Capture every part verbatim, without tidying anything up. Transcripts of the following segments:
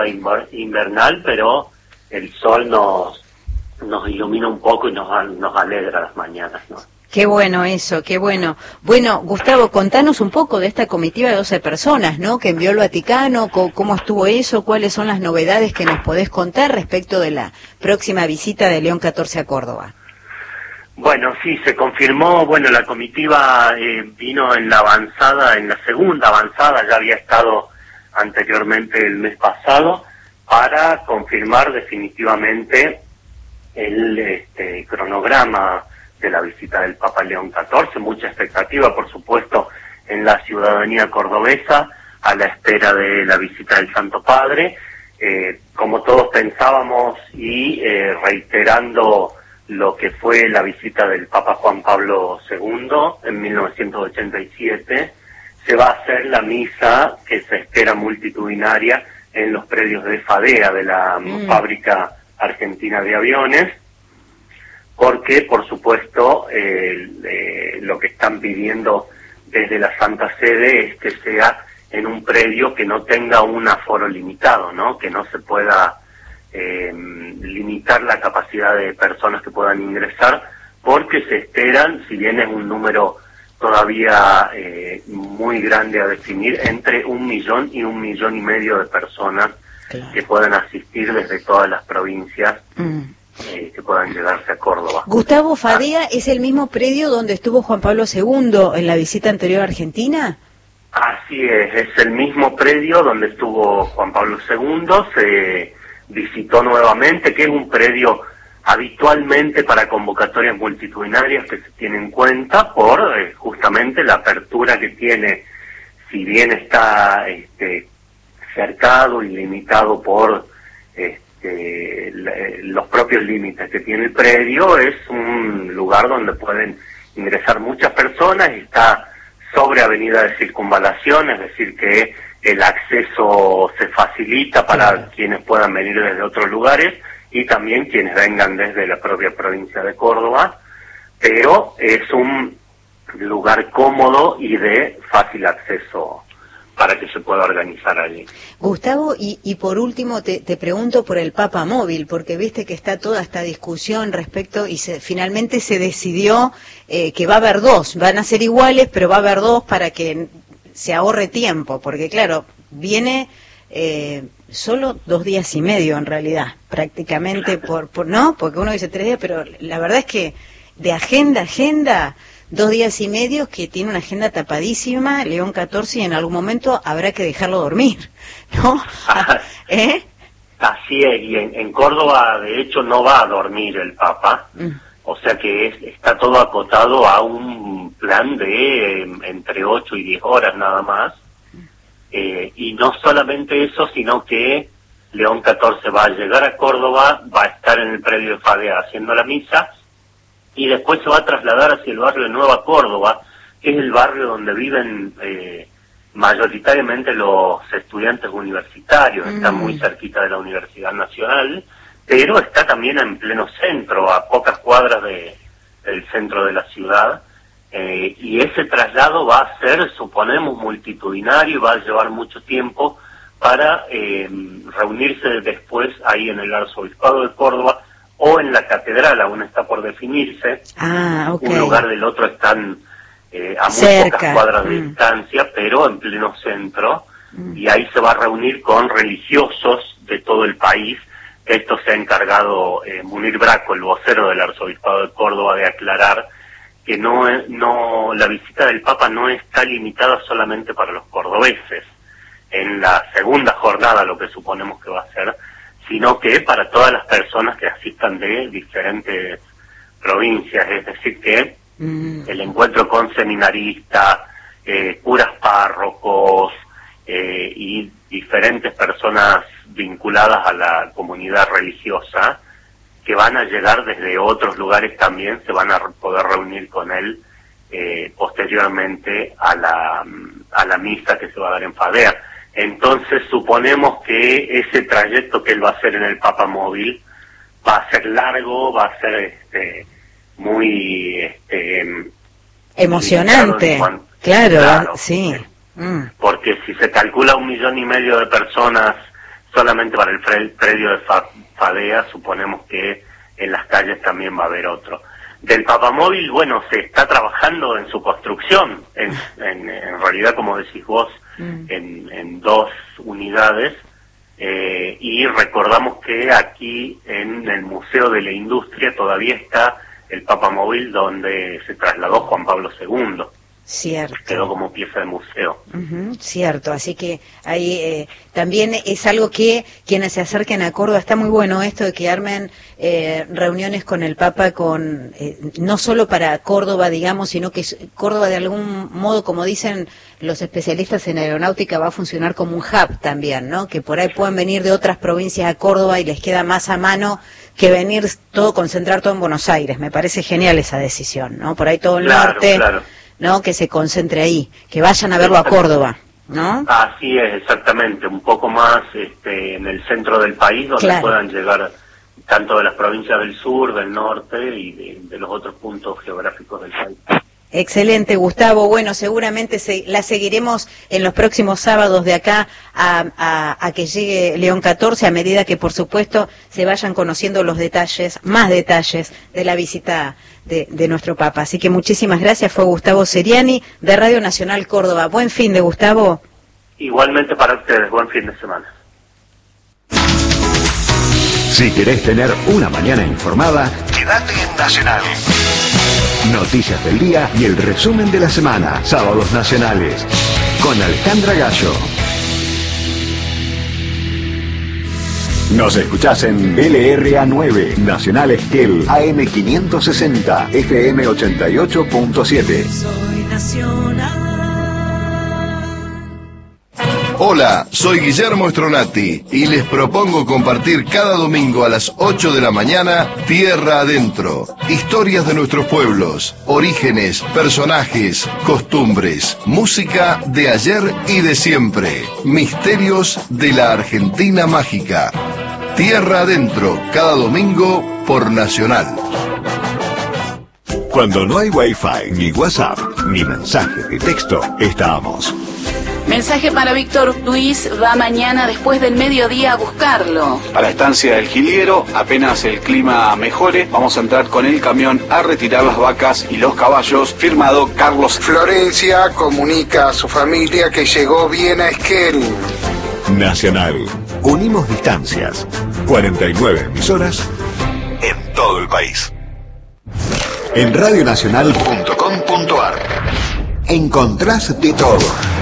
invernal, pero el sol nos nos ilumina un poco y nos nos alegra las mañanas, ¿no? Qué bueno eso, qué bueno. Bueno, Gustavo, contanos un poco de esta comitiva de doce personas, ¿no?, que envió el Vaticano. ¿Cómo estuvo eso? ¿Cuáles son las novedades que nos podés contar respecto de la próxima visita de León catorce a Córdoba? Bueno, sí, se confirmó. Bueno, la comitiva eh, vino en la avanzada, en la segunda avanzada, ya había estado anteriormente el mes pasado, para confirmar definitivamente el este, cronograma de la visita del Papa León catorce, mucha expectativa, por supuesto, en la ciudadanía cordobesa, a la espera de la visita del Santo Padre, eh, como todos pensábamos, y eh, reiterando lo que fue la visita del Papa Juan Pablo segundo en mil novecientos ochenta y siete, se va a hacer la misa que se espera multitudinaria en los predios de FADEA, de la mm. Fábrica Argentina de Aviones, porque, por supuesto, eh, eh, lo que están pidiendo desde la Santa Sede es que sea en un predio que no tenga un aforo limitado, ¿no?, que no se pueda eh, limitar la capacidad de personas que puedan ingresar, porque se esperan, si bien es un número todavía eh, muy grande a definir, entre un millón y un millón y medio de personas, claro, que puedan asistir desde todas las provincias. Mm. Eh, que puedan llegarse a Córdoba. Gustavo, ¿FADEA ah. es el mismo predio donde estuvo Juan Pablo segundo en la visita anterior a Argentina? Así es, es el mismo predio donde estuvo Juan Pablo segundo, se visitó nuevamente, que es un predio habitualmente para convocatorias multitudinarias que se tiene en cuenta por eh, justamente la apertura que tiene, si bien está este, cercado y limitado por este, Eh, los propios límites que tiene el predio, es un lugar donde pueden ingresar muchas personas, y está sobre avenida de circunvalación, es decir que el acceso se facilita para claro. quienes puedan venir desde otros lugares y también quienes vengan desde la propia provincia de Córdoba, pero es un lugar cómodo y de fácil acceso para que se pueda organizar allí. Gustavo, y, y por último te, te pregunto por el Papa Móvil, porque viste que está toda esta discusión respecto, y se, finalmente se decidió eh, que va a haber dos, van a ser iguales, pero va a haber dos para que se ahorre tiempo, porque claro, viene eh, solo dos días y medio en realidad, prácticamente, por, por no, porque uno dice tres días, pero la verdad es que de agenda a agenda, dos días y medio, que tiene una agenda tapadísima, León catorce, y en algún momento habrá que dejarlo dormir, ¿no? ¿Eh? Así es, y en, en Córdoba, de hecho, no va a dormir el Papa, mm. o sea que es, está todo acotado a un plan de eh, entre ocho y diez horas nada más, eh, y no solamente eso, sino que León catorce va a llegar a Córdoba, va a estar en el predio de FADEA haciendo la misa, y después se va a trasladar hacia el barrio de Nueva Córdoba, que es el barrio donde viven eh, mayoritariamente los estudiantes universitarios, mm. está muy cerquita de la Universidad Nacional, pero está también en pleno centro, a pocas cuadras de, del centro de la ciudad, eh, y ese traslado va a ser, suponemos, multitudinario, y va a llevar mucho tiempo para eh, reunirse después ahí en el Arzobispado de Córdoba, o en la catedral, aún está por definirse. Ah, okay. Un lugar del otro están eh, a muy cerca. Pocas cuadras de mm. distancia, pero en pleno centro, mm. y ahí se va a reunir con religiosos de todo el país. Esto se ha encargado eh, Munir Braco, el vocero del Arzobispado de Córdoba, de aclarar que no, no la visita del Papa no está limitada solamente para los cordobeses, en la segunda jornada, lo que suponemos que va a ser, sino que para todas las personas que asistan de diferentes provincias, es decir que mm. el encuentro con seminaristas, eh, curas párrocos eh, y diferentes personas vinculadas a la comunidad religiosa, que van a llegar desde otros lugares también, se van a poder reunir con él eh, posteriormente a la, a la misa que se va a dar en FADEA. Entonces suponemos que ese trayecto que él va a hacer en el Papa Móvil va a ser largo, va a ser este muy este emocionante, cuanto, claro, claro, sí. Mm. Porque si se calcula un millón y medio de personas solamente para el predio de Fadea, suponemos que en las calles también va a haber otro. Del papamóvil, bueno, se está trabajando en su construcción, en, en, en realidad, como decís vos, mm. en, en dos unidades, eh, y recordamos que aquí en el Museo de la Industria todavía está el papamóvil donde se trasladó Juan Pablo segundo. Cierto. Quedó como pieza de museo. Uh-huh, cierto, así que ahí eh, también es algo que quienes se acerquen a Córdoba, está muy bueno esto de que armen eh, reuniones con el Papa, con eh, no solo para Córdoba, digamos, sino que Córdoba de algún modo, como dicen los especialistas en aeronáutica, va a funcionar como un hub también, ¿no? Que por ahí pueden venir de otras provincias a Córdoba y les queda más a mano que venir todo, concentrar todo en Buenos Aires. Me parece genial esa decisión, ¿no? Por ahí todo el claro, norte... Claro. ¿no? Que se concentre ahí, que vayan a verlo a Córdoba, ¿no? Así es, exactamente, un poco más este, en el centro del país, donde claro. puedan llegar tanto de las provincias del sur, del norte y de, de los otros puntos geográficos del país. Excelente, Gustavo. Bueno, seguramente se, la seguiremos en los próximos sábados de acá a, a, a que llegue León catorce, a medida que, por supuesto, se vayan conociendo los detalles, más detalles de la visita de, de nuestro Papa. Así que muchísimas gracias. Fue Gustavo Seriani, de Radio Nacional Córdoba. Buen fin de Gustavo. Igualmente para ustedes, buen fin de semana. Si querés tener una mañana informada, quédate en Nacional. Noticias del día y el resumen de la semana. Sábados Nacionales. Con Alejandra Gallo. Nos escuchás en L R A nueve, Nacional Esquel, A M quinientos sesenta, F M ochenta y ocho punto siete. Soy Nacional. Hola, soy Guillermo Stronati y les propongo compartir cada domingo a las ocho de la mañana Tierra Adentro. Historias de nuestros pueblos, orígenes, personajes, costumbres, música de ayer y de siempre, misterios de la Argentina mágica. Tierra Adentro, cada domingo por Nacional. Cuando no hay Wi-Fi, ni WhatsApp, ni mensaje de texto, estamos. Mensaje para Víctor Luis, va mañana después del mediodía a buscarlo. A la estancia del Giliero, apenas el clima mejore, vamos a entrar con el camión a retirar las vacas y los caballos. Firmado Carlos. Florencia comunica a su familia que llegó bien a Esquel. Nacional. Unimos distancias. cuarenta y nueve emisoras en todo el país. En radionacional punto com punto ar encontrás de todo.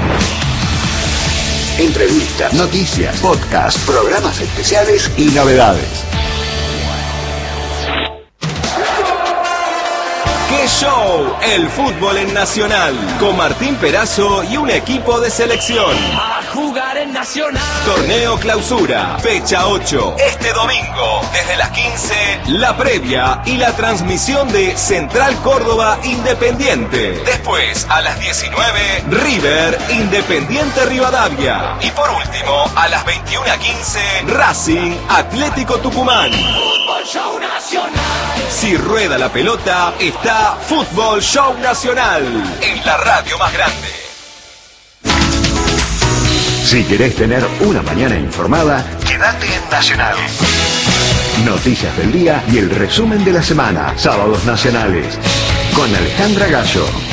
Entrevistas, noticias, podcasts, programas especiales y novedades. ¡Qué show! El fútbol en Nacional, con Martín Perazo y un equipo de selección. A jugar en Nacional. Torneo Clausura, fecha ocho. Este domingo, desde las quince, la previa y la transmisión de Central Córdoba Independiente. Después, a las diecinueve, River Independiente Rivadavia. Y por último, a las veintiuna quince, Racing Atlético Tucumán. Fútbol Show Nacional. Si rueda la pelota, está Fútbol Show Nacional, en la radio más grande. Si querés tener una mañana informada, quédate en Nacional. Noticias del día y el resumen de la semana. Sábados Nacionales. Con Alejandra Gallo.